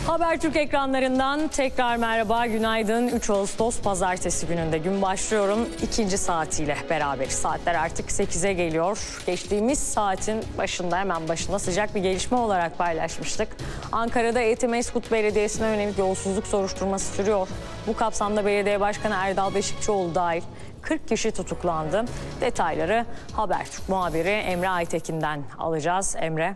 Habertürk ekranlarından tekrar merhaba, günaydın. 3 Ağustos Pazartesi gününde gün başlıyorum. İkinci saatiyle beraber. Saatler artık 8'e geliyor. Geçtiğimiz saatin başında, hemen başında sıcak bir gelişme olarak paylaşmıştık. Ankara'da Etimesgut Belediyesi'ne yönelik yolsuzluk soruşturması sürüyor. Bu kapsamda Belediye Başkanı Erdal Beşikçioğlu dahil 40 kişi tutuklandı. Detayları Habertürk muhabiri Emre Aytekin'den alacağız. Emre.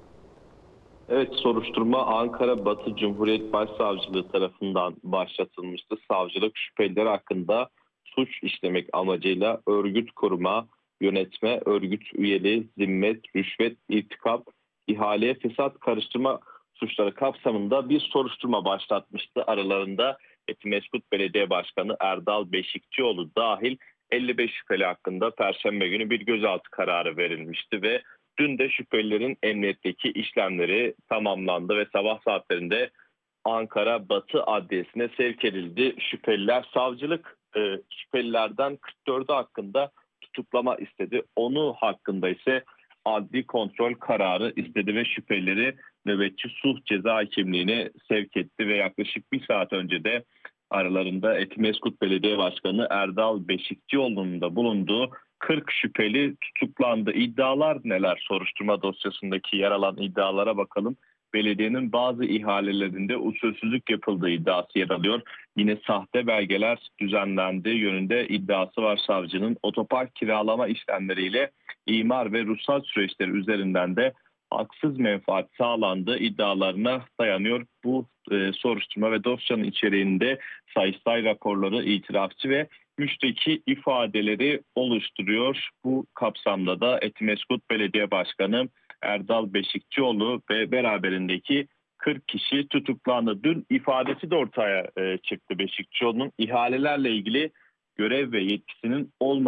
Evet, soruşturma Ankara Batı Cumhuriyet Başsavcılığı tarafından başlatılmıştı. Savcılık şüpheliler hakkında suç işlemek amacıyla örgüt kurma, yönetme, örgüt üyeliği, zimmet, rüşvet, irtikap, ihaleye fesat karıştırma suçları kapsamında bir soruşturma başlatmıştı. Aralarında Etimesgut Belediye Başkanı Erdal Beşikçioğlu dahil 55 şüpheli hakkında Perşembe günü bir gözaltı kararı verilmişti ve dün de şüphelilerin emniyetteki işlemleri tamamlandı ve sabah saatlerinde Ankara Batı Adliyesi'ne sevk edildi. Şüpheliler, savcılık şüphelilerden 44'ü hakkında tutuklama istedi. Onu hakkında ise adli kontrol kararı istedi ve şüphelileri nöbetçi sulh ceza hakimliğine sevk etti ve yaklaşık bir saat önce de aralarında Etimesgut Belediye Başkanı Erdal Beşikçioğlu'nun da bulunduğu 40 şüpheli tutuklandı. İddialar neler? Soruşturma dosyasındaki yer alan iddialara bakalım. Belediyenin bazı ihalelerinde usulsüzlük yapıldığı iddiası yer alıyor. Yine sahte belgeler düzenlendiği yönünde iddiası var savcının. Otopark kiralama işlemleriyle imar ve ruhsat süreçleri üzerinden de haksız menfaat sağlandığı iddialarına dayanıyor. Bu soruşturma ve dosyanın içeriğinde Sayıştay raporları, itirafçı ve müşteki ifadeleri oluşturuyor. Bu kapsamda da Etimesgut Belediye Başkanı Erdal Beşikçioğlu ve beraberindeki 40 kişi tutuklandı. Dün ifadesi de ortaya çıktı Beşikçioğlu'nun ihalelerle ilgili görev ve yetkisinin olmadığı